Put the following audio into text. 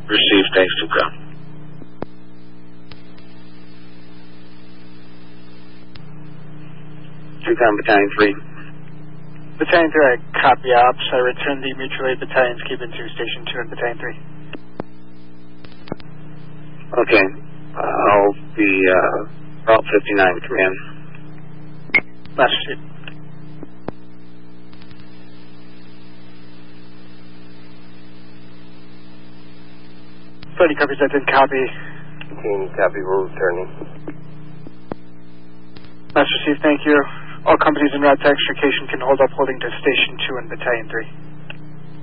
Received, thanks, Tuca. Tucson Battalion 3. Battalion 3, I copy ops. I return the mutual aid battalions Cuban to Station 2 and Battalion 3. Okay. I'll be Route 59, command. Master Chief. Freddy copies, I did copy. Copy, we're returning. Master Chief, thank you. All companies en route to extrication can hold up holding to Station 2 and Battalion 3.